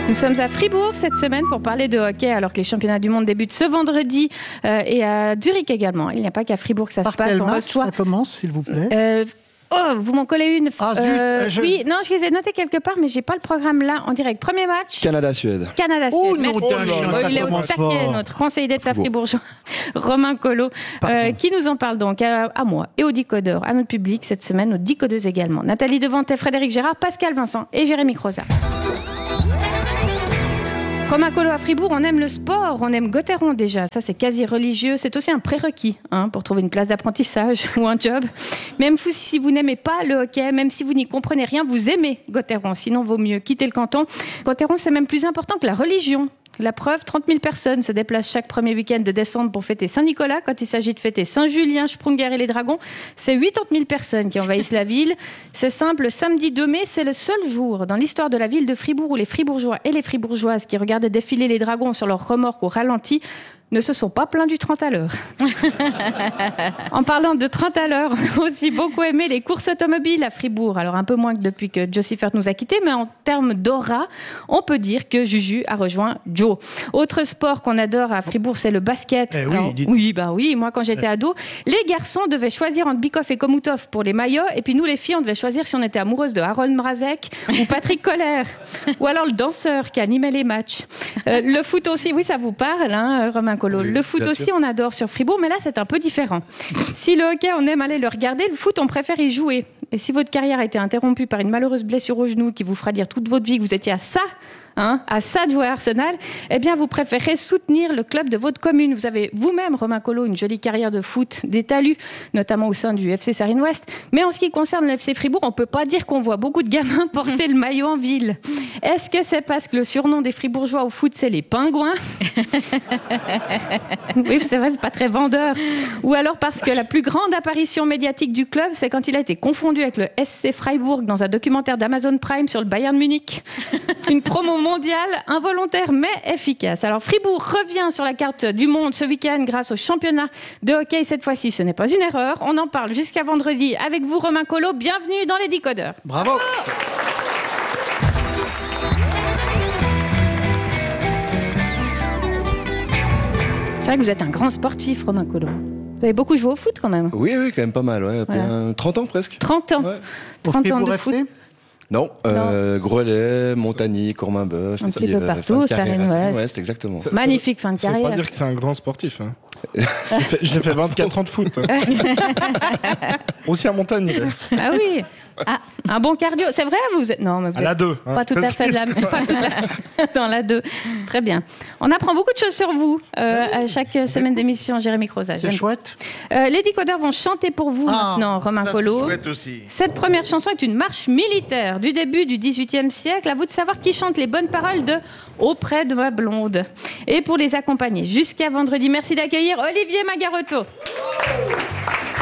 Nous sommes à Fribourg cette semaine pour parler de hockey alors que les championnats du monde débutent ce vendredi et à Zurich également. Il n'y a pas qu'à Fribourg que ça se passe. Quel match ça commence, s'il vous plaît vous m'en collez une. Oui, non, je les ai notés quelque part, mais j'ai pas le programme là en direct. Premier match. Canada-Suède. Oh, Merci. Il est au taquet, notre conseiller d'État fribourgeois, Romain Collot, qui nous en parle donc à moi et aux décodeurs, à notre public cette semaine, aux décodeuses également. Nathalie Devante, Frédéric Gérard, Pascal Vincent et Jérémy Croza. Romain Collot à Fribourg, on aime le sport, on aime Gauthieron déjà, ça c'est quasi religieux, c'est aussi un prérequis pour trouver une place d'apprentissage ou un job. Même si vous n'aimez pas le hockey, même si vous n'y comprenez rien, vous aimez Gauthieron, sinon vaut mieux quitter le canton. Gauthieron c'est même plus important que la religion. La preuve, 30 000 personnes se déplacent chaque premier week-end de décembre pour fêter Saint-Nicolas. Quand il s'agit de fêter Saint-Julien, Sprunger et les Dragons, c'est 80 000 personnes qui envahissent la ville. C'est simple, le samedi 2 mai, c'est le seul jour dans l'histoire de la ville de Fribourg où les Fribourgeois et les Fribourgeoises qui regardaient défiler les Dragons sur leur remorque au ralenti ne se sont pas plaints du 30 à l'heure. En parlant de 30 à l'heure, on a aussi beaucoup aimé les courses automobiles à Fribourg. Alors un peu moins que depuis que Joe Siffert nous a quittés, mais en termes d'aura, on peut dire que Juju a rejoint Joe. Autre sport qu'on adore à Fribourg, c'est le basket. Oui, moi quand j'étais ado, les garçons devaient choisir entre Bikoff et Komutov pour les maillots, et puis nous les filles, on devait choisir si on était amoureuse de Harold Mrazek ou Patrick Koller, ou alors le danseur qui animait les matchs. Le foot aussi, oui ça vous parle, Romain Collot. Le foot aussi, sûr. On adore sur Fribourg, mais là, c'est un peu différent. Si le hockey, on aime aller le regarder, le foot, on préfère y jouer. Et si votre carrière a été interrompue par une malheureuse blessure au genou qui vous fera dire toute votre vie que vous étiez à ça de jouer à Arsenal, eh bien, vous préférez soutenir le club de votre commune. Vous avez vous-même, Romain Collot, une jolie carrière de foot, des talus, notamment au sein du FC Sarine-Ouest. Mais en ce qui concerne le FC Fribourg, on ne peut pas dire qu'on voit beaucoup de gamins porter le maillot en ville. Est-ce que c'est parce que le surnom des Fribourgeois au foot, c'est les pingouins? Oui, c'est vrai, c'est pas très vendeur. Ou alors parce que la plus grande apparition médiatique du club, c'est quand il a été confondu avec le SC Freiburg dans un documentaire d'Amazon Prime sur le Bayern Munich. Une promo mondiale, involontaire mais efficace. Alors Fribourg revient sur la carte du monde ce week-end grâce au championnat de hockey. Cette fois-ci, ce n'est pas une erreur. On en parle jusqu'à vendredi avec vous, Romain Collot. Bienvenue dans les décodeurs. Bravo. C'est vrai que vous êtes un grand sportif, Romain Collot. Vous avez beaucoup joué au foot quand même. Oui, quand même pas mal. Ouais. Voilà. 30 ans presque. 30 ans. Ouais. 30 ans de foot. Non, Grelet, Montagny, Courmainboeuf, un petit peu partout, Sarine-Ouest, exactement. Magnifique fin de carrière. Ça veut pas dire que c'est un grand sportif. J'ai fait 24 ans de foot. Aussi à Montagne. Ah oui. Un bon cardio, c'est vrai vous êtes... Non, mais vous à la 2. Pas tout à fait dans la 2. Très bien. On apprend beaucoup de choses sur vous à chaque semaine d'émission, Jérémy Croza. C'est chouette. Les décodeurs vont chanter pour vous maintenant, Romain Collot. C'est chouette aussi. Cette première chanson est une marche militaire du début du XVIIIe siècle. À vous de savoir qui chante les bonnes paroles de « Auprès de ma blonde ». Et pour les accompagner jusqu'à vendredi, merci d'accueillir Olivier Magarotto.